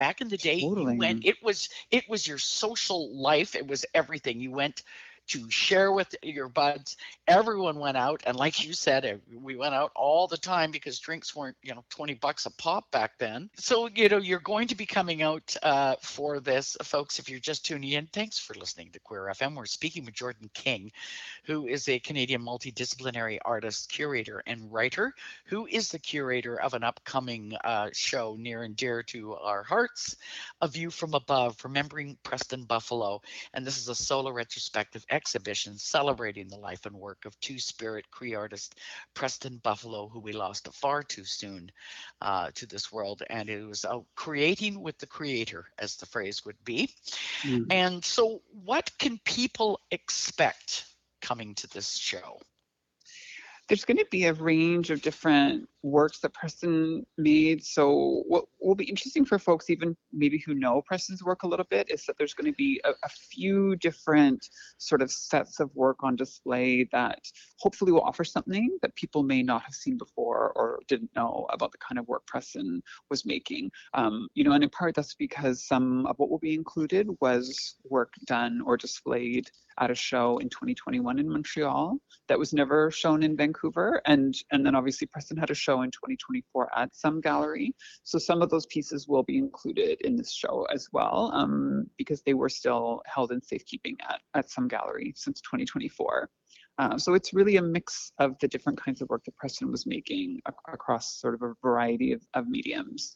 Back in the day, you went, Totally. it was your social life. It was everything. You went to share with your buds. Everyone went out, and like you said, we went out all the time because drinks weren't, $20 a pop back then. So, you're going to be coming out for this, folks. If you're just tuning in, thanks for listening to Queer FM. We're speaking with Jordan King, who is a Canadian multidisciplinary artist, curator, and writer, who is the curator of an upcoming show near and dear to our hearts, A View from Above, Remembering Preston Buffalo. And this is a solo retrospective exhibition celebrating the life and work of two-spirit Cree artist Preston Buffalo, who we lost far too soon to this world. And it was creating with the creator, as the phrase would be. Mm. And so what can people expect coming to this show? There's going to be a range of different works that Preston made. So what will be interesting for folks, even maybe who know Preston's work a little bit, is that there's going to be a few different sort of sets of work on display that hopefully will offer something that people may not have seen before or didn't know about the kind of work Preston was making. And in part that's because some of what will be included was work done or displayed at a show in 2021 in Montreal that was never shown in Vancouver. And then obviously Preston had a show in 2024 at Some Gallery. So some of those pieces will be included in this show as well, because they were still held in safekeeping at Some Gallery since 2024. So it's really a mix of the different kinds of work that Preston was making across sort of a variety of mediums.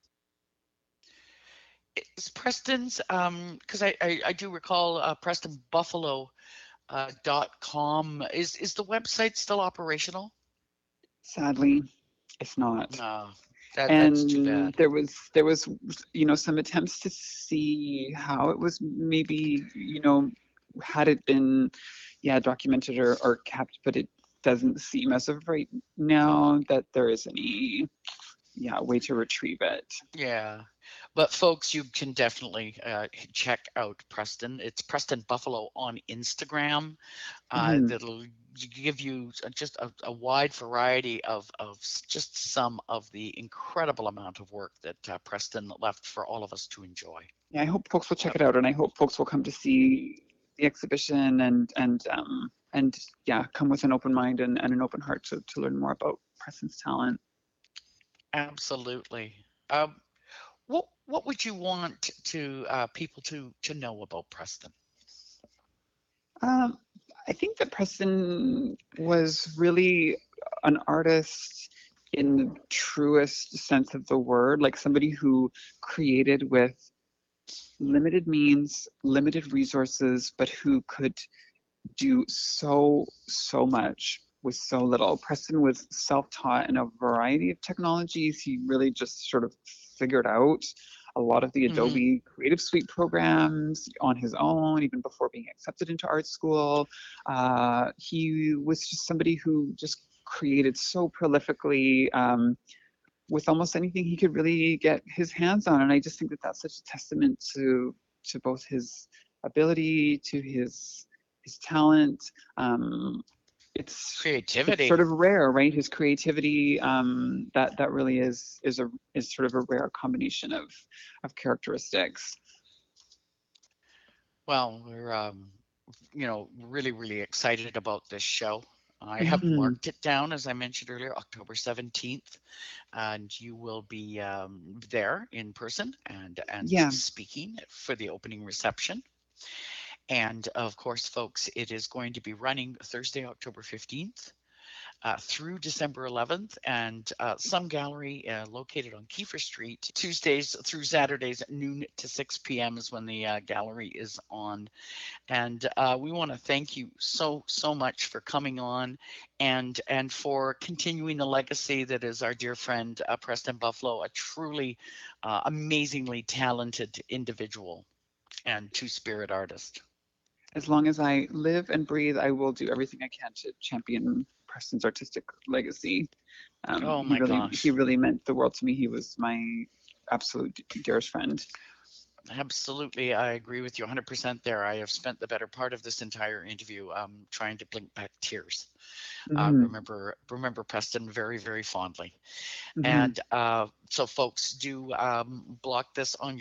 Is Preston's, because I do recall PrestonBuffalo.com. Is the website still operational? Sadly, it's not. No, that's too And bad. there was some attempts to see how it was maybe had it been documented or kept, but it doesn't seem as of right now that there is any way to retrieve it. Yeah, but folks, you can definitely check out Preston. It's Preston Buffalo on Instagram. Mhm. That'll give you just a wide variety of just some of the incredible amount of work that Preston left for all of us to enjoy. Yeah, I hope folks will check Yep, it out, and I hope folks will come to see the exhibition and come with an open mind and an open heart to learn more about Preston's talent. absolutely. Um, what would you want to people to know about Preston? Um, I think that Preston was really an artist in the truest sense of the word, like somebody who created with limited means, limited resources, but who could do so much with so little. Preston was self-taught in a variety of technologies. He really just sort of figured out a lot of the Hmm. Adobe Creative Suite programs on his own, even before being accepted into art school. He was just somebody who just created so prolifically, with almost anything he could really get his hands on. And I just think that that's such a testament to both his ability, to his talent. Um, it's Creativity. sort of rare, right? His creativity, that really is sort of a rare combination of characteristics. Well, we're really, really excited about this show. I have Mhm. marked it down, as I mentioned earlier, October 17th, and you will be there in person and Yeah. speaking for the opening reception. And of course, folks, it is going to be running Thursday, October 15th. Through December 11th, and Some Gallery located on Kiefer Street, Tuesdays through Saturdays, noon to 6 p.m. is when the gallery is on. And we want to thank you so much for coming on and for continuing the legacy that is our dear friend Preston Buffalo, a truly amazingly talented individual and two-spirit artist. As long as I live and breathe, I will do everything I can to champion Preston's artistic legacy. Oh He my he gosh. really meant the world to me. He was my absolute dearest friend. Absolutely, I agree with you 100% there. I have spent the better part of this entire interview trying to blink back tears. Hmm. Remember Preston very, very fondly. Hmm. And so, folks, do block this on